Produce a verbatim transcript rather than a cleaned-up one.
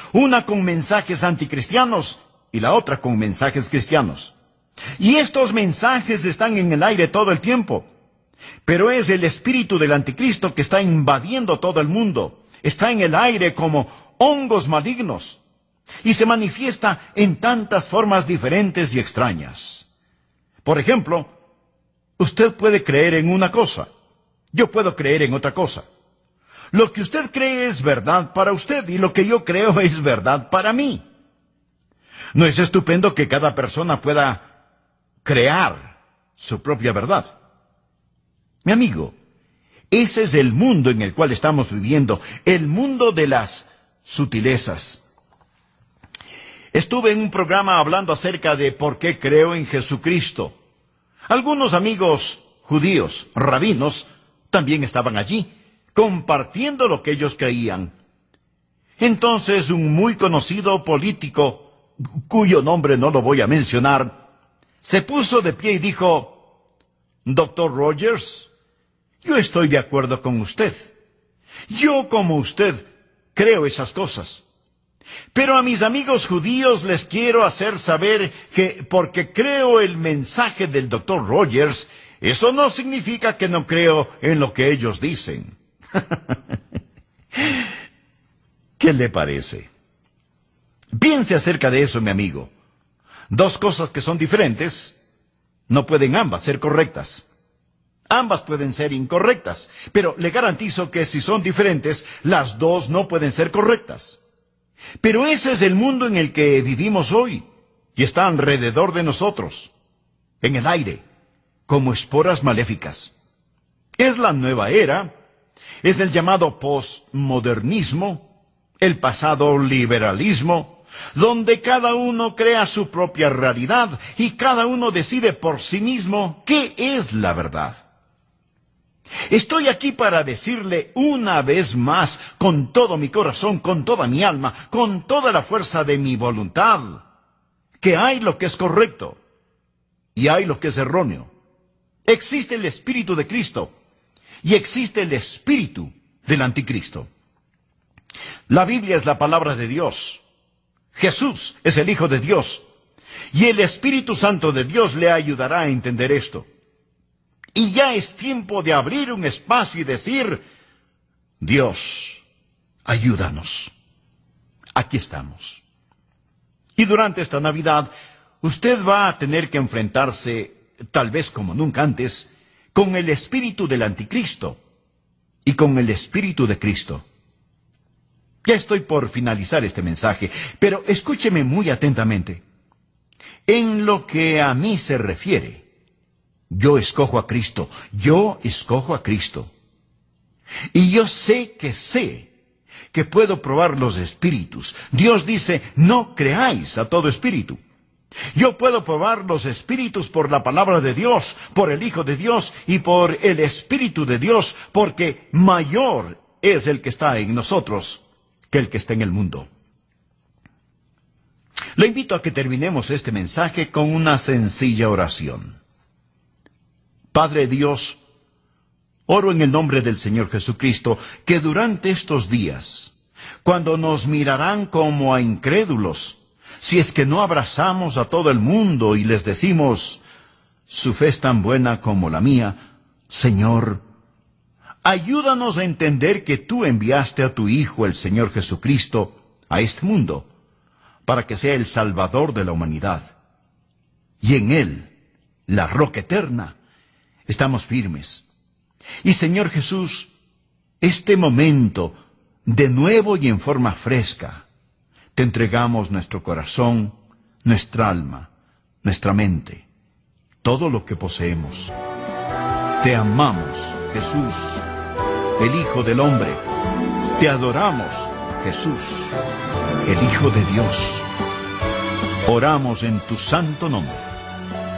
una con mensajes anticristianos y la otra con mensajes cristianos. Y estos mensajes están en el aire todo el tiempo. Pero es el espíritu del anticristo que está invadiendo todo el mundo. Está en el aire como hongos malignos. Y se manifiesta en tantas formas diferentes y extrañas. Por ejemplo, usted puede creer en una cosa. Yo puedo creer en otra cosa. Lo que usted cree es verdad para usted y lo que yo creo es verdad para mí. ¿No es estupendo que cada persona pueda crear su propia verdad? Mi amigo, ese es el mundo en el cual estamos viviendo, el mundo de las sutilezas. Estuve en un programa hablando acerca de por qué creo en Jesucristo. Algunos amigos judíos, rabinos, también estaban allí, compartiendo lo que ellos creían. Entonces un muy conocido político, cuyo nombre no lo voy a mencionar, se puso de pie y dijo: Doctor Rogers, yo estoy de acuerdo con usted. Yo, como usted, creo esas cosas. Pero a mis amigos judíos les quiero hacer saber que porque creo el mensaje del doctor Rogers, eso no significa que no creo en lo que ellos dicen. ¿Qué le parece? Piense acerca de eso, mi amigo. Dos cosas que son diferentes no pueden ambas ser correctas. Ambas pueden ser incorrectas, pero le garantizo que si son diferentes, las dos no pueden ser correctas. Pero ese es el mundo en el que vivimos hoy, y está alrededor de nosotros, en el aire, como esporas maléficas. Es la nueva era, es el llamado postmodernismo, el pasado liberalismo, donde cada uno crea su propia realidad y cada uno decide por sí mismo qué es la verdad. Estoy aquí para decirle una vez más, con todo mi corazón, con toda mi alma, con toda la fuerza de mi voluntad, que hay lo que es correcto y hay lo que es erróneo. Existe el Espíritu de Cristo y existe el Espíritu del Anticristo. La Biblia es la palabra de Dios. Jesús es el Hijo de Dios. Y el Espíritu Santo de Dios le ayudará a entender esto. Y ya es tiempo de abrir un espacio y decir: Dios, ayúdanos. Aquí estamos. Y durante esta Navidad, usted va a tener que enfrentarse, tal vez como nunca antes, con el espíritu del Anticristo y con el Espíritu de Cristo. Ya estoy por finalizar este mensaje, pero escúcheme muy atentamente. En lo que a mí se refiere, yo escojo a Cristo, yo escojo a Cristo. Y yo sé que sé que puedo probar los espíritus. Dios dice: no creáis a todo espíritu. Yo puedo probar los espíritus por la palabra de Dios, por el Hijo de Dios y por el Espíritu de Dios, porque mayor es el que está en nosotros que el que está en el mundo. Le invito a que terminemos este mensaje con una sencilla oración. Padre Dios, oro en el nombre del Señor Jesucristo, que durante estos días, cuando nos mirarán como a incrédulos, si es que no abrazamos a todo el mundo y les decimos: su fe es tan buena como la mía, Señor, ayúdanos a entender que tú enviaste a tu Hijo, el Señor Jesucristo, a este mundo, para que sea el Salvador de la humanidad. Y en Él, la roca eterna, estamos firmes. Y Señor Jesús, este momento, de nuevo y en forma fresca, te entregamos nuestro corazón, nuestra alma, nuestra mente, todo lo que poseemos. Te amamos, Jesús, el Hijo del Hombre. Te adoramos, Jesús, el Hijo de Dios. Oramos en tu santo nombre.